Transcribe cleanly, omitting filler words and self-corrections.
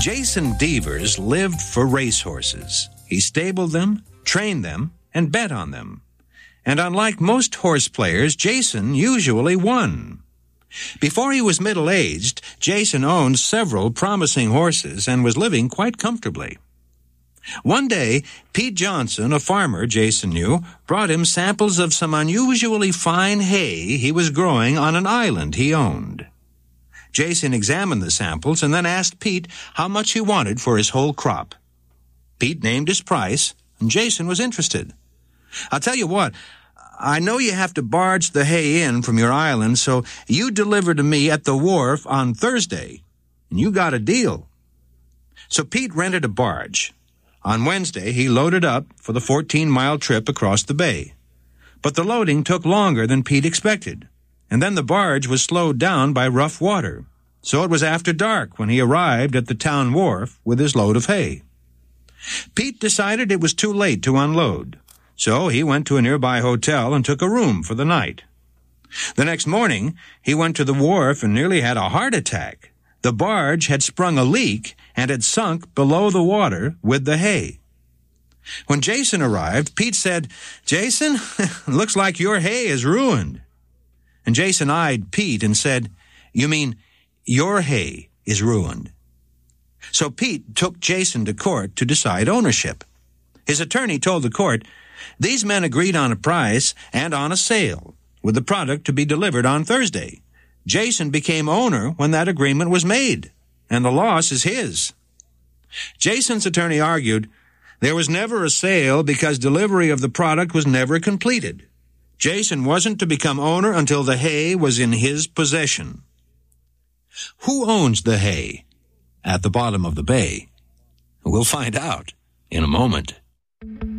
Jason Devers lived for racehorses. He stabled them, trained them, and bet on them. And unlike most horse players, Jason usually won. Before he was middle-aged, Jason owned several promising horses and was living quite comfortably. One day, Pete Johnson, a farmer Jason knew, brought him samples of some unusually fine hay he was growing on an island he owned. Jason examined the samples and then asked Pete how much he wanted for his whole crop. Pete named his price, and Jason was interested. "I'll tell you what, I know you have to barge the hay in from your island, so you deliver to me at the wharf on Thursday, and you got a deal." So Pete rented a barge. On Wednesday, he loaded up for the 14-mile trip across the bay. But the loading took longer than Pete expected, and then the barge was slowed down by rough water. So it was after dark when he arrived at the town wharf with his load of hay. Pete decided it was too late to unload, so he went to a nearby hotel and took a room for the night. The next morning, he went to the wharf and nearly had a heart attack. The barge had sprung a leak and had sunk below the water with the hay. When Jason arrived, Pete said, "Jason, looks like your hay is ruined." And Jason eyed Pete and said, "You mean your hay is ruined?" So Pete took Jason to court to decide ownership. His attorney told the court, "These men agreed on a price and on a sale, with the product to be delivered on Thursday. Jason became owner when that agreement was made, and the loss is his." Jason's attorney argued, "There was never a sale because delivery of the product was never completed. Jason wasn't to become owner until the hay was in his possession." Who owns the hay at the bottom of the bay? We'll find out in a moment.